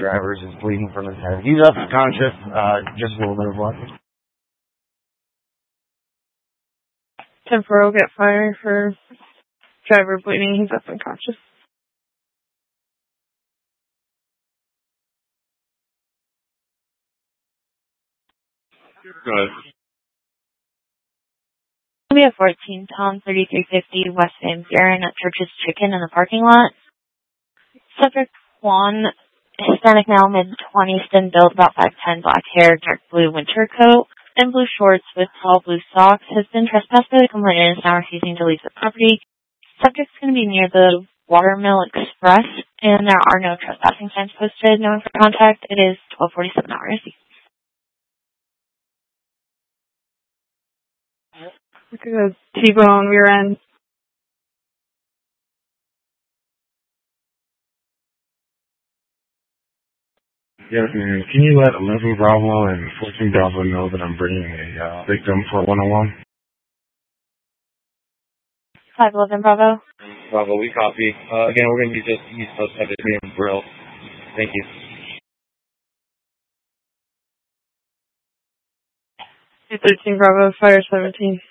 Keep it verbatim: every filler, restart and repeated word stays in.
drivers is bleeding from his head. He's up conscious, uh, just a little bit of blood. ten four, get fire for driver bleeding. He's up unconscious. Go ahead. We have fourteen, Tom, thirty-three fifty, West Van Buren at Church's Chicken in the parking lot. Subject one, Hispanic male, mid-twenties, thin build, about five ten, black hair, dark blue winter coat, thin blue shorts with tall blue socks, has been trespassed by the complainant and is now refusing to leave the property. Subject's going to be near the Watermill Express, and there are no trespassing signs posted. No one for contact. It is twelve forty-seven hours. Look at the T-bone rear end. Yes, ma'am. Can you let eleven Bravo and fourteen Bravo know that I'm bringing a uh, victim for one-on-one? five eleven Bravo. Bravo, we copy. Uh, again, we're going to be just East Coast subject name Brill. Thank you. thirteen Bravo, fire seventeen.